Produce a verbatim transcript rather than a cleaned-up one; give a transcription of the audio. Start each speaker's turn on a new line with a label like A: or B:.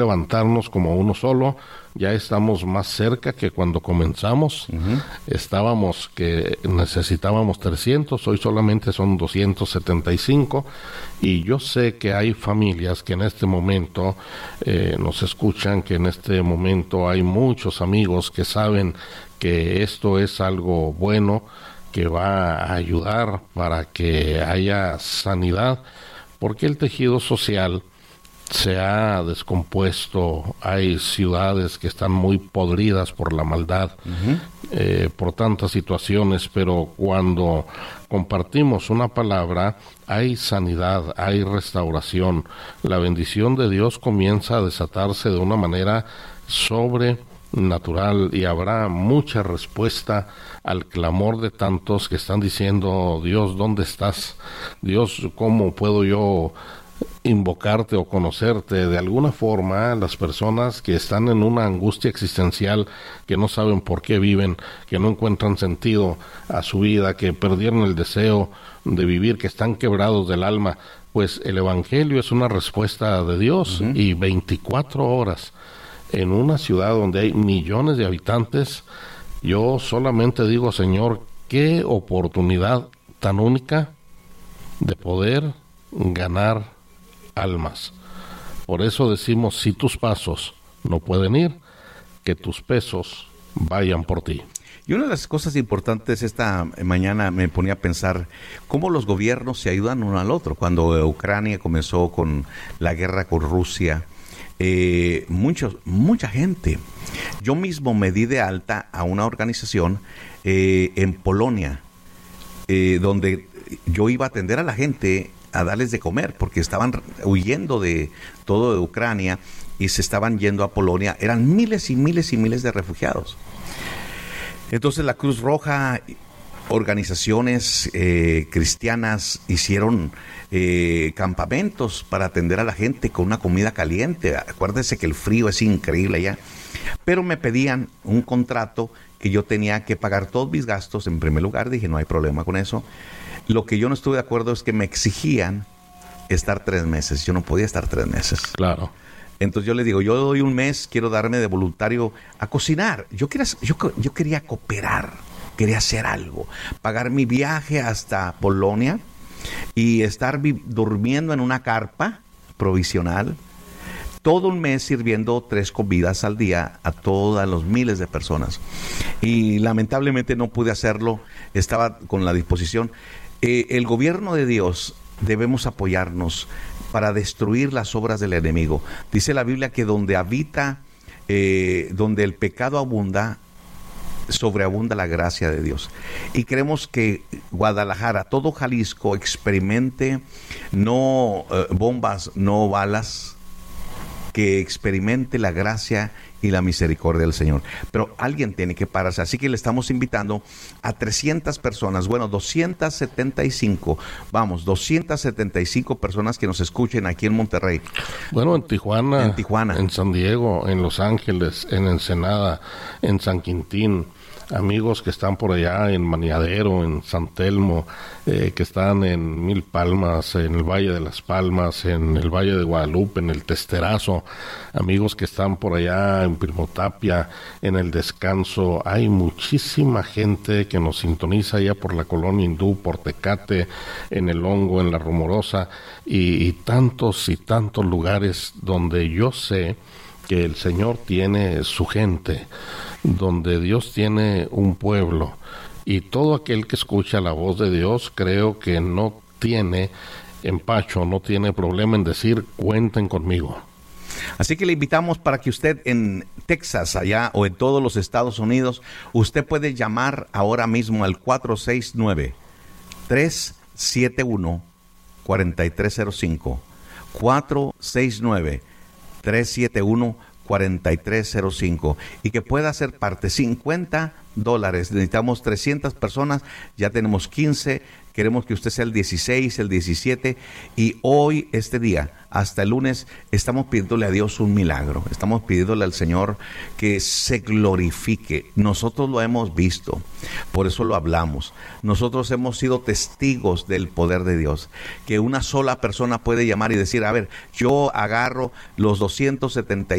A: levantarnos como uno solo. Ya estamos más cerca que cuando comenzamos. Uh-huh. Estábamos que necesitábamos trescientos, hoy solamente son doscientos setenta y cinco, y yo sé que hay familias que en este momento eh, nos escuchan, que en este momento hay muchos amigos que saben que esto es algo bueno, que va a ayudar para que haya sanidad, porque el tejido social se ha descompuesto. Hay ciudades que están muy podridas por la maldad, uh-huh. eh, por tantas situaciones, pero cuando compartimos una palabra, hay sanidad, hay restauración. La bendición de Dios comienza a desatarse de una manera sobrenatural, y habrá mucha respuesta al clamor de tantos que están diciendo: Dios, ¿dónde estás? Dios, ¿cómo puedo yo invocarte o conocerte? De alguna forma, las personas que están en una angustia existencial, que no saben por qué viven, que no encuentran sentido a su vida, que perdieron el deseo de vivir, que están quebrados del alma, pues el Evangelio es una respuesta de Dios. Uh-huh. Y veinticuatro horas en una ciudad donde hay millones de habitantes, yo solamente digo: Señor, qué oportunidad tan única de poder ganar almas. Por eso decimos: si tus pasos no pueden ir, que tus pesos vayan por ti.
B: Y una de las cosas importantes esta mañana me ponía a pensar cómo los gobiernos se ayudan uno al otro. Cuando Ucrania comenzó con la guerra con Rusia, eh, muchos, mucha gente, yo mismo me di de alta a una organización eh, en Polonia, eh, donde yo iba a atender a la gente, a darles de comer, porque estaban huyendo de todo de Ucrania y se estaban yendo a Polonia. Eran miles y miles y miles de refugiados. Entonces la Cruz Roja, organizaciones eh, cristianas hicieron eh, campamentos para atender a la gente con una comida caliente. Acuérdese que el frío es increíble allá. Pero me pedían un contrato que yo tenía que pagar todos mis gastos. En primer lugar dije: no hay problema con eso. Lo que yo no estuve de acuerdo es que me exigían estar tres meses. Yo no podía estar tres meses.
A: Claro.
B: Entonces yo le digo: yo doy un mes, quiero darme de voluntario a cocinar. Yo quería, yo, yo quería cooperar, quería hacer algo. Pagar mi viaje hasta Polonia y estar vi- durmiendo en una carpa provisional. Todo un mes sirviendo tres comidas al día a todas los miles de personas. Y lamentablemente no pude hacerlo. Estaba con la disposición. Eh, el gobierno de Dios debemos apoyarnos para destruir las obras del enemigo. Dice la Biblia que donde habita, eh, donde el pecado abunda, sobreabunda la gracia de Dios. Y queremos que Guadalajara, todo Jalisco, experimente no eh, bombas, no balas, que experimente la gracia y la misericordia del Señor. Pero alguien tiene que pararse. Así que le estamos invitando a trescientas personas, bueno, doscientas setenta y cinco, vamos, doscientas setenta y cinco personas que nos escuchen aquí en Monterrey.
A: Bueno, en Tijuana,
B: en Tijuana,
A: en San Diego, en Los Ángeles, en Ensenada, en San Quintín, amigos que están por allá en Maniadero, en San Telmo, eh, que están en Mil Palmas, en el Valle de las Palmas, en el Valle de Guadalupe, en el Testerazo, amigos que están por allá en Primotapia, en el Descanso. Hay muchísima gente que nos sintoniza allá por la Colonia Hindú, por Tecate, en el Hongo, en la Rumorosa, y, y tantos y tantos lugares donde yo sé que el Señor tiene su gente, donde Dios tiene un pueblo, y todo aquel que escucha la voz de Dios, creo que no tiene empacho, no tiene problema en decir: cuenten conmigo.
B: Así que le invitamos para que usted en Texas, allá, o en todos los Estados Unidos, usted puede llamar ahora mismo al cuatro seis nueve, tres siete uno, cuatro tres cero cinco, cuatro seis nueve, tres siete uno, cuatro tres cero cinco, y que pueda ser parte. Cincuenta dólares, necesitamos trescientas personas, ya tenemos quince, queremos que usted sea el dieciséis, el diecisiete, y hoy, este día, hasta el lunes, estamos pidiéndole a Dios un milagro. Estamos pidiéndole al Señor que se glorifique. Nosotros lo hemos visto, por eso lo hablamos. Nosotros hemos sido testigos del poder de Dios, que una sola persona puede llamar y decir, a ver, yo agarro los doscientos setenta y